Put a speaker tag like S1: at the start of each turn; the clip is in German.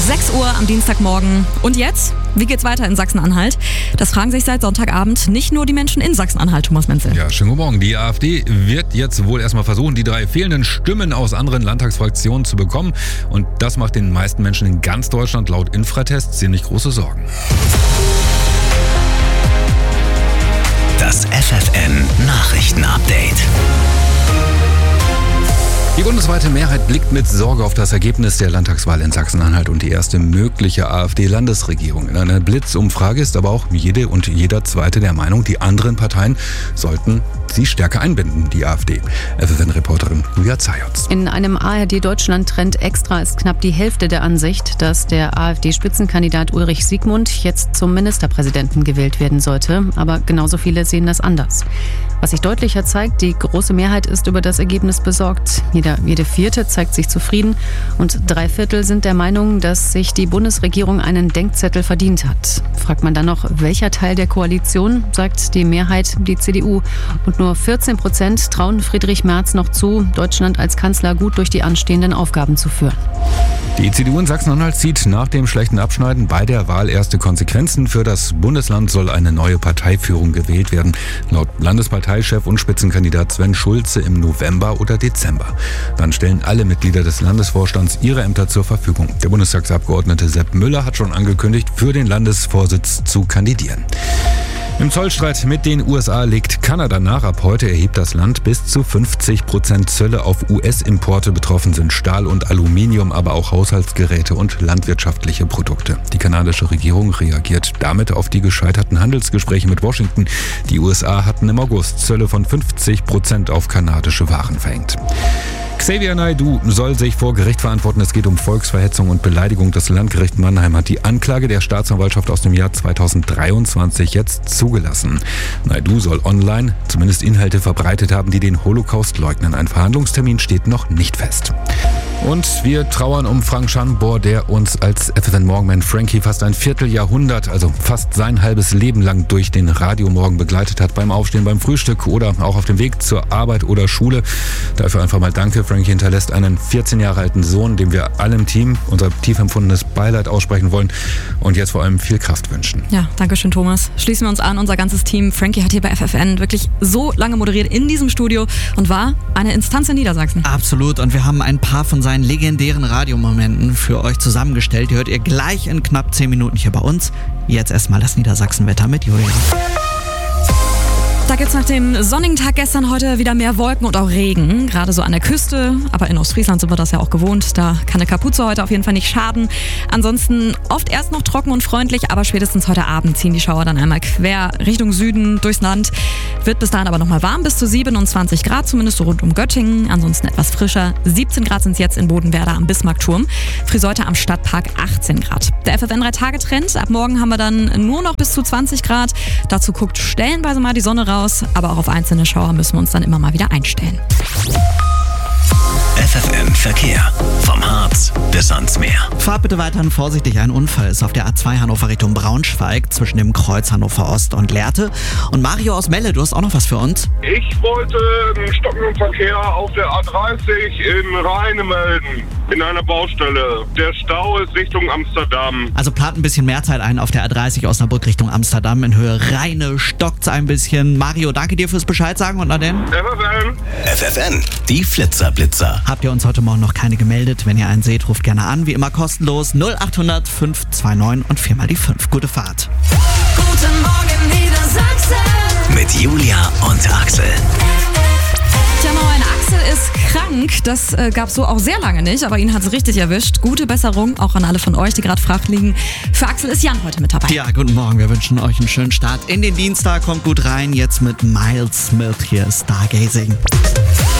S1: 6 Uhr am Dienstagmorgen. Und jetzt? Wie geht's weiter in Sachsen-Anhalt? Das fragen sich seit Sonntagabend nicht nur die Menschen in Sachsen-Anhalt, Thomas Menzel.
S2: Ja, schönen guten Morgen. Die AfD wird jetzt wohl erstmal versuchen, die 3 fehlenden Stimmen aus anderen Landtagsfraktionen zu bekommen. Und das macht den meisten Menschen in ganz Deutschland laut Infratests ziemlich große Sorgen.
S3: Das FFN-Nachrichten-Update.
S2: Die bundesweite Mehrheit blickt mit Sorge auf das Ergebnis der Landtagswahl in Sachsen-Anhalt und die erste mögliche AfD-Landesregierung. In einer Blitzumfrage ist aber auch jede und jeder Zweite der Meinung, die anderen Parteien sollten sie stärker einbinden, die AfD. FFN-Reporterin Julia Zajotz.
S4: In einem ARD-Deutschland-Trend Extra ist knapp die Hälfte der Ansicht, dass der AfD-Spitzenkandidat Ulrich Siegmund jetzt zum Ministerpräsidenten gewählt werden sollte. Aber genauso viele sehen das anders. Was sich deutlicher zeigt, die große Mehrheit ist über das Ergebnis besorgt. Jede Vierte zeigt sich zufrieden und 3/4 sind der Meinung, dass sich die Bundesregierung einen Denkzettel verdient hat. Fragt man dann noch, welcher Teil der Koalition, sagt die Mehrheit die CDU. Und nur 14% trauen Friedrich Merz noch zu, Deutschland als Kanzler gut durch die anstehenden Aufgaben zu führen.
S2: Die CDU in Sachsen-Anhalt zieht nach dem schlechten Abschneiden bei der Wahl erste Konsequenzen. Für das Bundesland soll eine neue Parteiführung gewählt werden. Laut Landesparteichef und Spitzenkandidat Sven Schulze im November oder Dezember. Dann stellen alle Mitglieder des Landesvorstands ihre Ämter zur Verfügung. Der Bundestagsabgeordnete Sepp Müller hat schon angekündigt, für den Landesvorsitz zu kandidieren. Im Zollstreit mit den USA legt Kanada nach. Ab heute erhebt das Land bis zu 50% Zölle auf US-Importe. Betroffen sind Stahl und Aluminium, aber auch Haushaltsgeräte und landwirtschaftliche Produkte. Die kanadische Regierung reagiert damit auf die gescheiterten Handelsgespräche mit Washington. Die USA hatten im August Zölle von 50% auf kanadische Waren verhängt. Xavier Naidoo soll sich vor Gericht verantworten. Es geht um Volksverhetzung und Beleidigung. Das Landgericht Mannheim hat die Anklage der Staatsanwaltschaft aus dem Jahr 2023 jetzt zugelassen. Naidoo soll online zumindest Inhalte verbreitet haben, die den Holocaust leugnen. Ein Verhandlungstermin steht noch nicht fest. Und wir trauern um Frank Schanbor, der uns als FFN-Morgenman Frankie fast ein Vierteljahrhundert, also fast sein halbes Leben lang durch den Radiomorgen begleitet hat, beim Aufstehen, beim Frühstück oder auch auf dem Weg zur Arbeit oder Schule. Dafür einfach mal danke. Frankie hinterlässt einen 14 Jahre alten Sohn, dem wir alle im Team unser tief empfundenes Beileid aussprechen wollen und jetzt vor allem viel Kraft wünschen.
S1: Ja, danke schön, Thomas. Schließen wir uns an, unser ganzes Team. Frankie hat hier bei FFN wirklich so lange moderiert in diesem Studio und war eine Instanz in Niedersachsen.
S5: Absolut, und wir haben ein paar von seinen legendären Radiomomenten für euch zusammengestellt. Die hört ihr gleich in knapp 10 Minuten hier bei uns. Jetzt erstmal das Niedersachsenwetter mit Julia.
S1: Da gibt's nach dem sonnigen Tag gestern heute wieder mehr Wolken und auch Regen. Gerade so an der Küste, aber in Ostfriesland sind wir das ja auch gewohnt. Da kann eine Kapuze heute auf jeden Fall nicht schaden. Ansonsten oft erst noch trocken und freundlich, aber spätestens heute Abend ziehen die Schauer dann einmal quer Richtung Süden durchs Land. Wird bis dahin aber nochmal warm, bis zu 27 Grad, zumindest so rund um Göttingen. Ansonsten etwas frischer. 17 Grad sind es jetzt in Bodenwerder am Bismarckturm. Friseute am Stadtpark 18 Grad. Der FFN 3-Tage-Trend. Ab morgen haben wir dann nur noch bis zu 20 Grad. Dazu guckt stellenweise mal die Sonne raus. Aber auch auf einzelne Schauer müssen wir uns dann immer mal wieder einstellen.
S3: FFN Verkehr. Vom Harz bis ans Meer.
S5: Fahrt bitte weiterhin vorsichtig. Ein Unfall ist auf der A2 Hannover Richtung Braunschweig zwischen dem Kreuz Hannover Ost und Lehrte. Und Mario aus Melle, du hast auch noch was für uns?
S6: Ich wollte einen stockenden Verkehr auf der A30 in Rheine melden. In einer Baustelle. Der Stau ist Richtung Amsterdam.
S5: Also plant ein bisschen mehr Zeit ein auf der A30 Osnabrück Richtung Amsterdam. In Höhe Rheine stockt's ein bisschen. Mario, danke dir fürs Bescheid sagen und Nadine.
S3: FFN, die Flitzer-Blitzer.
S5: Habt ihr uns heute Morgen noch keine gemeldet? Wenn ihr einen seht, ruft gerne an. Wie immer kostenlos 0800 529 und 4 mal die 5. Gute Fahrt.
S7: Guten Morgen Niedersachsen.
S3: Mit Julia und Axel.
S1: Tja, moin, Axel ist krank. Das gab's so auch sehr lange nicht, aber ihn hat's richtig erwischt. Gute Besserung auch an alle von euch, die gerade flach liegen. Für Axel ist Jan heute mit dabei.
S5: Ja, guten Morgen. Wir wünschen euch einen schönen Start in den Dienstag. Kommt gut rein. Jetzt mit Miles Smith hier Stargazing.